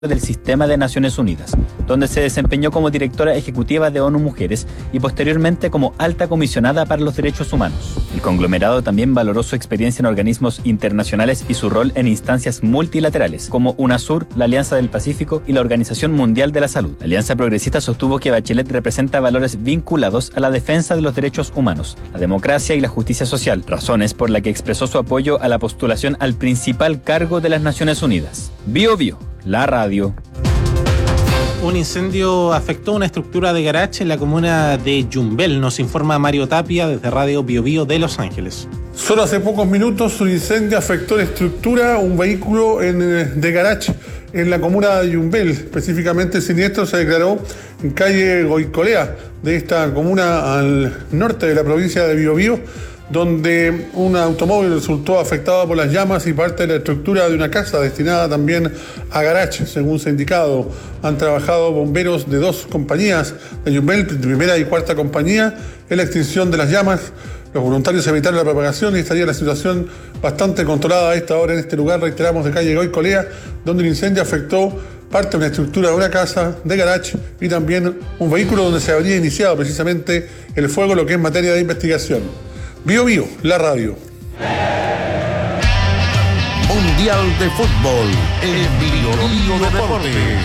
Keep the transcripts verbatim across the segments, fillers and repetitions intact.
del Sistema de Naciones Unidas, donde se desempeñó como directora ejecutiva de ONU Mujeres y posteriormente como alta comisionada para los derechos humanos. El conglomerado también valoró su experiencia en organismos internacionales y su rol en instancias multilaterales, como UNASUR, la Alianza del Pacífico y la Organización Mundial de la Salud. La Alianza Progresista sostuvo que Bachelet representa valores vinculados a la defensa de los derechos humanos, la democracia y la justicia social, razones por las que expresó su apoyo a la postulación al principal cargo de las Naciones Unidas. Bio Bio, la radio. Un incendio afectó una estructura de garage en la comuna de Yumbel, nos informa Mario Tapia desde Radio Bio Bio de Los Ángeles. Solo hace pocos minutos un incendio afectó la estructura, un vehículo en, de garage en la comuna de Yumbel. Específicamente el siniestro se declaró en calle Goicolea de esta comuna al norte de la provincia de Bio Bio, donde un automóvil resultó afectado por las llamas y parte de la estructura de una casa destinada también a garage, según se ha indicado. Han trabajado bomberos de dos compañías de Yumbel, primera y cuarta compañía, en la extinción de las llamas. Los voluntarios evitaron la propagación y estaría la situación bastante controlada a esta hora en este lugar, reiteramos, de calle Goicolea, donde el incendio afectó parte de una estructura de una casa de garage y también un vehículo donde se habría iniciado precisamente el fuego, lo que es materia de investigación. Bio Bio, la radio. Mundial de Fútbol en Bio Bio Deportes.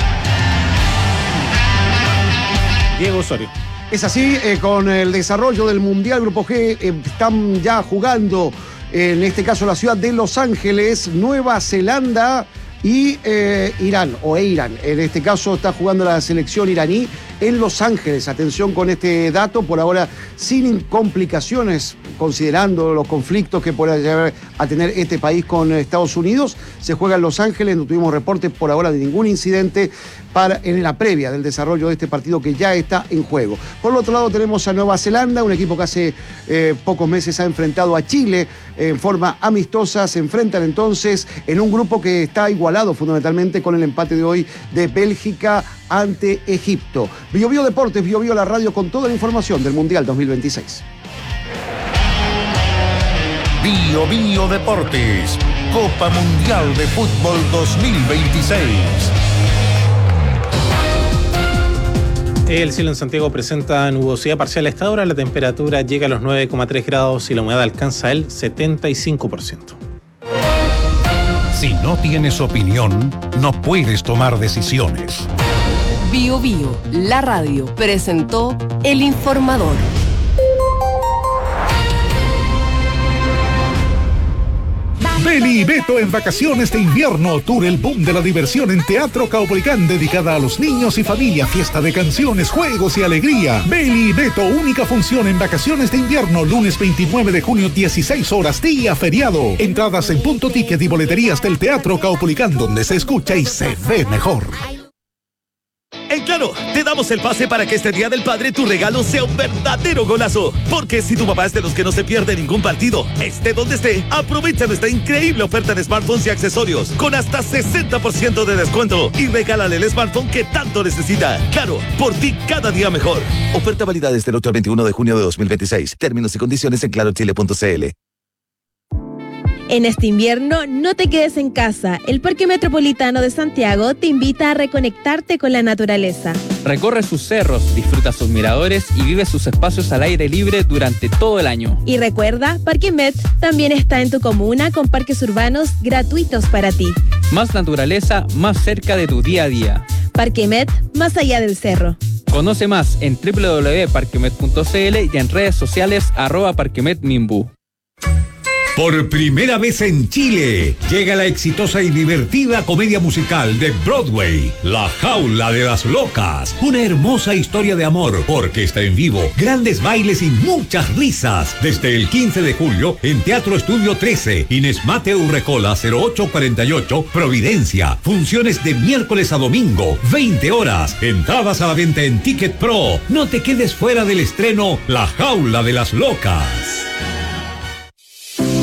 Diego Osorio. Es así, eh, con el desarrollo del Mundial Grupo G, eh, están ya jugando, eh, en este caso la ciudad de Los Ángeles, Nueva Zelanda y eh, Irán, o Irán. En este caso está jugando la selección iraní en Los Ángeles. Atención con este dato, por ahora sin complicaciones, considerando los conflictos que puede llegar a tener este país con Estados Unidos. Se juega en Los Ángeles, no tuvimos reporte por ahora de ningún incidente para, en la previa del desarrollo de este partido que ya está en juego. Por el otro lado tenemos a Nueva Zelanda, un equipo que hace eh, pocos meses ha enfrentado a Chile en forma amistosa. Se enfrentan entonces en un grupo que está igualado fundamentalmente con el empate de hoy de Bélgica ante Egipto. Bio Bio Deportes, Bio Bio la radio con toda la información del Mundial dos mil veintiséis. Bio Bio Deportes, Copa Mundial de Fútbol dos mil veintiséis. El cielo en Santiago presenta nubosidad parcial a esta hora, la temperatura llega a los nueve coma tres grados y la humedad alcanza el setenta y cinco por ciento. Si no tienes opinión, no puedes tomar decisiones. Bio Bio, la radio, presentó El Informador. Beli y Beto en vacaciones de invierno. Tour El Boom de la Diversión en Teatro Caupolicán, dedicada a los niños y familia. Fiesta de canciones, juegos y alegría. Beli y Beto, única función en vacaciones de invierno. Lunes veintinueve de junio, dieciséis horas, día feriado. Entradas en Punto Ticket y boleterías del Teatro Caupolicán, donde se escucha y se ve mejor. En Claro, te damos el pase para que este Día del Padre tu regalo sea un verdadero golazo. Porque si tu papá es de los que no se pierde ningún partido, esté donde esté, aprovecha nuestra increíble oferta de smartphones y accesorios con hasta sesenta por ciento de descuento y regálale el smartphone que tanto necesita. Claro, por ti cada día mejor. Oferta válida desde el ocho al veintiuno de junio de dos mil veintiséis. Términos y condiciones en claro chile punto c l. En este invierno, no te quedes en casa. El Parque Metropolitano de Santiago te invita a reconectarte con la naturaleza. Recorre sus cerros, disfruta sus miradores y vive sus espacios al aire libre durante todo el año. Y recuerda, Parque Met también está en tu comuna con parques urbanos gratuitos para ti. Más naturaleza, más cerca de tu día a día. Parque Met, más allá del cerro. Conoce más en doble u doble u doble u punto parquemet punto c l y en redes sociales arroba parquemetmimbu. Por primera vez en Chile, llega la exitosa y divertida comedia musical de Broadway, La Jaula de las Locas. Una hermosa historia de amor, orquesta en vivo, grandes bailes y muchas risas. Desde el quince de julio en Teatro Estudio trece, Inés Mateo Urrecola cero ocho cuarenta y ocho, Providencia. Funciones de miércoles a domingo, veinte horas. Entradas a la venta en Ticket Pro. No te quedes fuera del estreno La Jaula de las Locas.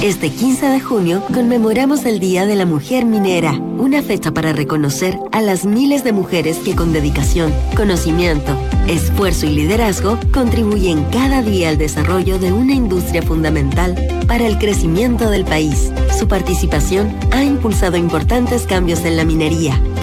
Este quince de junio conmemoramos el Día de la Mujer Minera, una fecha para reconocer a las miles de mujeres que con dedicación, conocimiento, esfuerzo y liderazgo contribuyen cada día al desarrollo de una industria fundamental para el crecimiento del país. Su participación ha impulsado importantes cambios en la minería,